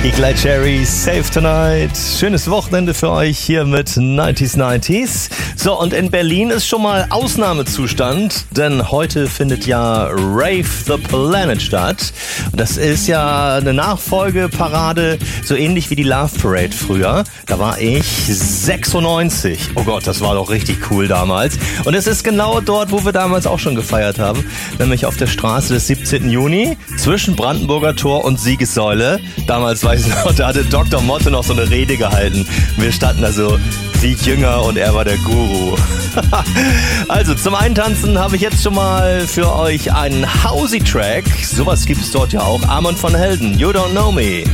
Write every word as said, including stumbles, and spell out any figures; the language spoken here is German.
Eagle-Eye Cherry, Save Tonight. Schönes Wochenende für euch hier mit neunziger neunziger. So, und in Berlin ist schon mal Ausnahmezustand, denn heute findet ja Rave the Planet statt. Und das ist ja eine Nachfolgeparade, so ähnlich wie die Love Parade früher. Da war ich sechsundneunzig. Oh Gott, das war doch richtig cool damals. Und es ist genau dort, wo wir damals auch schon gefeiert haben, nämlich auf der Straße des siebzehnten Juni zwischen Brandenburger Tor und Siegessäule. Damals weiß ich noch, da hatte Doktor Motte noch so eine Rede gehalten. Wir standen da so wie Jünger und er war der Guru. Also zum Eintanzen habe ich jetzt schon mal für euch einen Housey-Track. Sowas gibt es dort ja auch. Armand van Helden, You Don't Know Me.